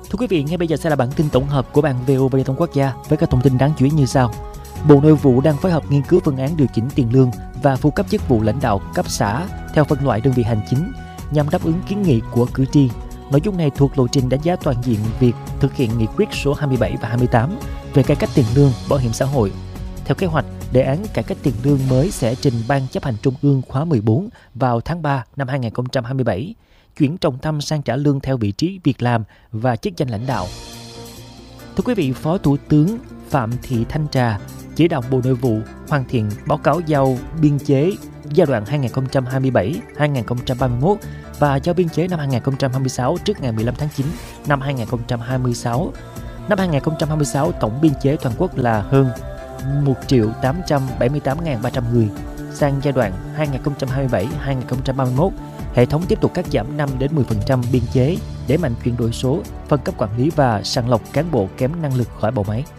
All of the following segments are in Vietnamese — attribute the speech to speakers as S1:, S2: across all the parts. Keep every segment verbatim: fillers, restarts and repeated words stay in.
S1: Thưa quý vị, ngay bây giờ sẽ là bản tin tổng hợp của ban vê o vê Thông Quốc gia với các thông tin đáng chú ý như sau. Bộ Nội vụ đang phối hợp nghiên cứu phương án điều chỉnh tiền lương và phụ cấp chức vụ lãnh đạo cấp xã theo phân loại đơn vị hành chính nhằm đáp ứng kiến nghị của cử tri. Nội dung này thuộc lộ trình đánh giá toàn diện việc thực hiện nghị quyết số hai mươi bảy và hai mươi tám về cải cách tiền lương, bảo hiểm xã hội. Theo kế hoạch, đề án cải cách tiền lương mới sẽ trình Ban Chấp hành Trung ương khóa mười bốn vào tháng ba năm hai nghìn không trăm hai mươi bảy, chuyển trọng tâm sang trả lương theo vị trí việc làm và chức danh lãnh đạo. Thưa quý vị, Phó Thủ tướng Phạm Thị Thanh Trà chỉ đạo Bộ Nội vụ hoàn thiện báo cáo giao biên chế giai đoạn hai nghìn không trăm hai mươi bảy đến hai nghìn không trăm ba mươi mốt và giao biên chế năm hai nghìn không trăm hai mươi sáu trước ngày mười lăm tháng chín năm hai nghìn không trăm hai mươi sáu. Năm hai nghìn không trăm hai mươi sáu, tổng biên chế toàn quốc là hơn một triệu tám trăm bảy mươi tám nghìn ba trăm người. Sang giai đoạn hai nghìn không trăm hai mươi bảy đến hai nghìn không trăm ba mươi mốt, hệ thống tiếp tục cắt giảm năm đến mười phần trăm biên chế, đẩy mạnh chuyển đổi số, phân cấp quản lý và sàng lọc cán bộ kém năng lực khỏi bộ máy.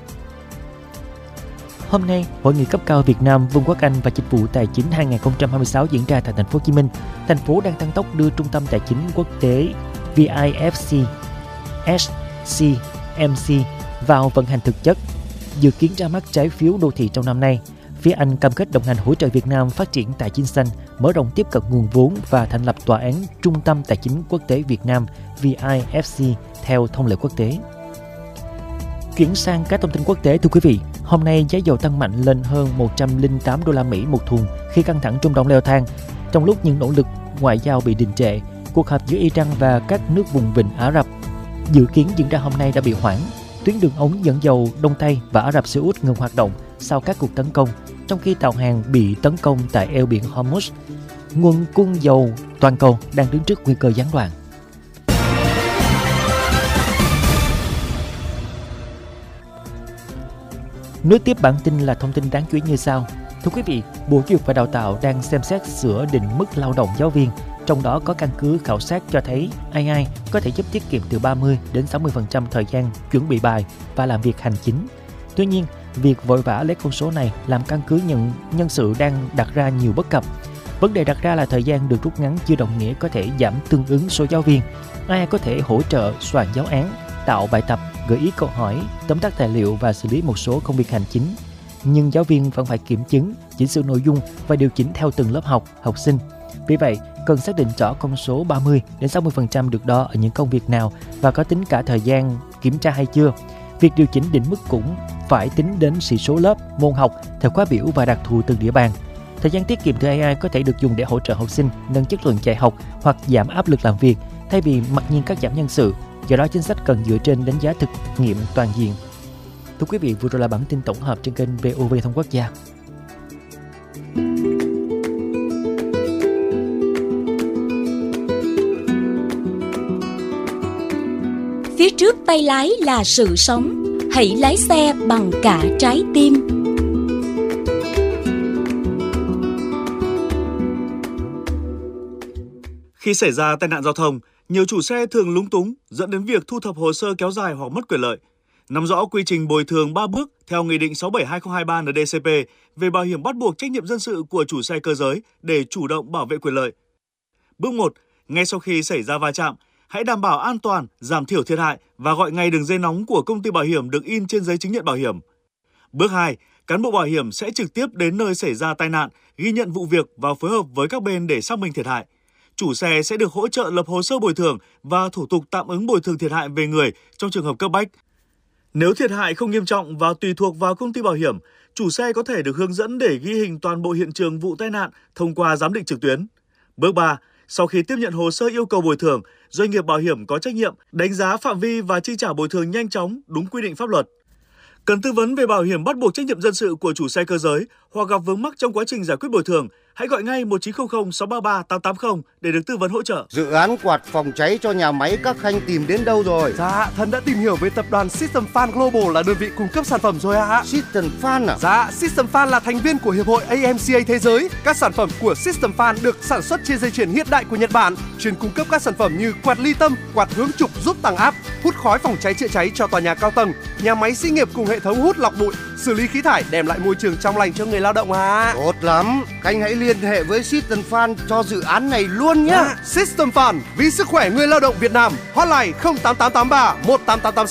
S1: Hôm nay, Hội nghị cấp cao Việt Nam, Vương quốc Anh và Dịch vụ Tài chính hai nghìn không trăm hai mươi sáu diễn ra tại thành phố Hồ Chí Minh. Thành phố đang tăng tốc đưa Trung tâm Tài chính Quốc tế vê i ép xê, ét xê em xê vào vận hành thực chất. Dự kiến ra mắt trái phiếu đô thị trong năm nay. Phía Anh cam kết đồng hành hỗ trợ Việt Nam phát triển tài chính xanh, mở rộng tiếp cận nguồn vốn và thành lập tòa án Trung tâm Tài chính Quốc tế Việt Nam vê i ép xê theo thông lệ quốc tế. Chuyển sang các thông tin quốc tế, thưa quý vị, hôm nay giá dầu tăng mạnh lên hơn một trăm lẻ tám đô la Mỹ một thùng khi căng thẳng Trung Đông leo thang. Trong lúc những nỗ lực ngoại giao bị đình trệ, cuộc họp giữa Iran và các nước vùng vịnh Ả Rập dự kiến diễn ra hôm nay đã bị hoãn. Tuyến đường ống dẫn dầu Đông Tây và Ả Rập Xê Út ngừng hoạt động sau các cuộc tấn công, trong khi tàu hàng bị tấn công tại eo biển Hormuz. Nguồn cung dầu toàn cầu đang đứng trước nguy cơ gián đoạn. Nối tiếp bản tin là thông tin đáng chú ý như sau. Thưa quý vị, Bộ Giáo dục và Đào tạo đang xem xét sửa định mức lao động giáo viên, trong đó có căn cứ khảo sát cho thấy a i có thể giúp tiết kiệm từ ba mươi đến sáu mươi phần trăm thời gian chuẩn bị bài và làm việc hành chính. Tuy nhiên, việc vội vã lấy con số này làm căn cứ nhận nhân sự đang đặt ra nhiều bất cập. Vấn đề đặt ra là thời gian được rút ngắn chưa đồng nghĩa có thể giảm tương ứng số giáo viên. a i có thể hỗ trợ soạn giáo án, tạo bài tập, gợi ý câu hỏi, tóm tắt tài liệu và xử lý một số công việc hành chính. Nhưng giáo viên vẫn phải kiểm chứng, chỉnh sửa nội dung và điều chỉnh theo từng lớp học, học sinh. Vì vậy, cần xác định rõ con số ba mươi đến sáu mươi phần trăm được đo ở những công việc nào và có tính cả thời gian kiểm tra hay chưa. Việc điều chỉnh định mức cũng phải tính đến sĩ số lớp, môn học, theo khóa biểu và đặc thù từng địa bàn. Thời gian tiết kiệm từ a i có thể được dùng để hỗ trợ học sinh nâng chất lượng dạy học hoặc giảm áp lực làm việc, thay vì mặc nhiên cắt giảm nhân sự. Do đó, chính sách cần dựa trên đánh giá thực nghiệm toàn diện. Thưa quý vị, vừa rồi là bản tin tổng hợp trên kênh vê o vê Thông Quốc gia.
S2: Phía trước tay lái là sự sống, hãy lái xe bằng cả trái tim.
S3: Khi xảy ra tai nạn giao thông, nhiều chủ xe thường lúng túng dẫn đến việc thu thập hồ sơ kéo dài hoặc mất quyền lợi. Nắm rõ quy trình bồi thường ba bước theo Nghị định sáu bảy hai không hai ba en đê cê pê về bảo hiểm bắt buộc trách nhiệm dân sự của chủ xe cơ giới để chủ động bảo vệ quyền lợi. Bước một, ngay sau khi xảy ra va chạm, hãy đảm bảo an toàn, giảm thiểu thiệt hại và gọi ngay đường dây nóng của công ty bảo hiểm được in trên giấy chứng nhận bảo hiểm. Bước hai, cán bộ bảo hiểm sẽ trực tiếp đến nơi xảy ra tai nạn, ghi nhận vụ việc và phối hợp với các bên để xác minh thiệt hại. Chủ xe sẽ được hỗ trợ lập hồ sơ bồi thường và thủ tục tạm ứng bồi thường thiệt hại về người trong trường hợp cấp bách. Nếu thiệt hại không nghiêm trọng và tùy thuộc vào công ty bảo hiểm, chủ xe có thể được hướng dẫn để ghi hình toàn bộ hiện trường vụ tai nạn thông qua giám định trực tuyến. Bước ba, sau khi tiếp nhận hồ sơ yêu cầu bồi thường, doanh nghiệp bảo hiểm có trách nhiệm đánh giá phạm vi và chi trả bồi thường nhanh chóng đúng quy định pháp luật. Cần tư vấn về bảo hiểm bắt buộc trách nhiệm dân sự của chủ xe cơ giới hoặc gặp vướng mắc trong quá trình giải quyết bồi thường, hãy gọi ngay một chín không không sáu ba ba tám tám không để được tư vấn hỗ trợ.
S4: Dự án quạt phòng cháy cho nhà máy các khanh tìm đến đâu rồi?
S5: Dạ, Thần đã tìm hiểu về tập đoàn System Fan Global là đơn vị cung cấp sản phẩm rồi ạ.
S4: System Fan à?
S5: Dạ, System Fan là thành viên của Hiệp hội a em xê a thế giới. Các sản phẩm của System Fan được sản xuất trên dây chuyền hiện đại của Nhật Bản, chuyên cung cấp các sản phẩm như quạt ly tâm, quạt hướng trục giúp tăng áp, hút khói phòng cháy chữa cháy cho tòa nhà cao tầng, nhà máy xí nghiệp cùng hệ thống hút lọc bụi, xử lý khí thải, đem lại môi trường trong lành cho người lao động à.
S4: Tốt lắm, Khanh hãy liên hệ với System Fan cho dự án này luôn nhé.
S5: À, System Fan vì sức khỏe người lao động Việt Nam. Hotline không tám tám tám ba một tám tám tám sáu.